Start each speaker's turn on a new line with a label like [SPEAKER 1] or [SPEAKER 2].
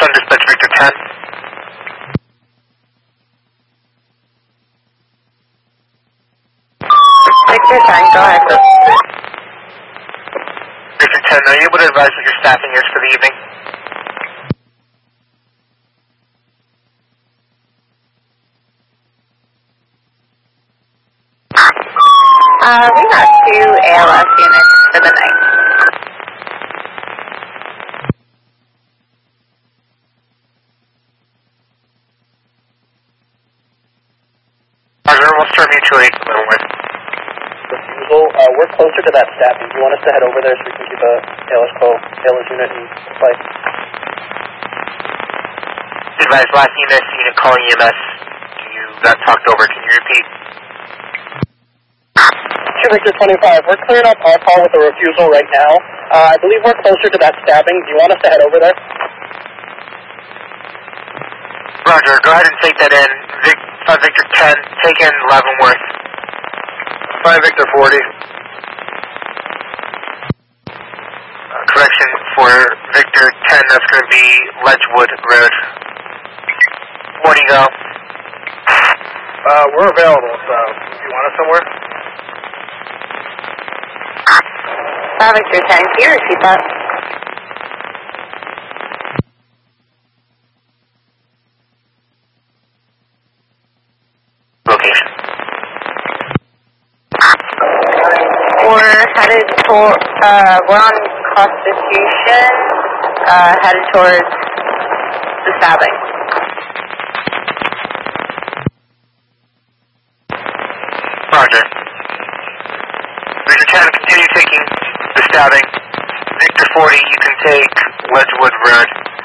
[SPEAKER 1] on dispatch Victor 10.
[SPEAKER 2] Victor 10, go ahead.
[SPEAKER 1] Victor 10, are you able to advise what your staffing is for the evening?
[SPEAKER 2] We got 2 ALS units for the night.
[SPEAKER 1] Roger, we'll start mutual aid for Leavenworth.
[SPEAKER 3] Refusal, we're closer to that staffing. Do you want us to head over there so we can keep a ALS unit in play?
[SPEAKER 1] Advise last unit calling EMS. You got talked over. Can you repeat?
[SPEAKER 3] Victor 25, we're clearing up our call with a refusal right now. I believe we're closer to that stabbing. Do you want us to head over there?
[SPEAKER 1] Roger, go ahead and take that in. Victor 10, take in Leavenworth. 5 Victor 40. Correction for Victor 10, that's going to be Ledgewood Road. 40 go.
[SPEAKER 3] We're available, so do you want us somewhere?
[SPEAKER 2] Victor 10, can you repeat that?
[SPEAKER 1] Location.
[SPEAKER 2] We're headed toward, we're on Constitution, headed towards the stabbing.
[SPEAKER 1] Roger. Victor 10, continue taking the stabbing. Victor 40, you can take Ledgewood Road.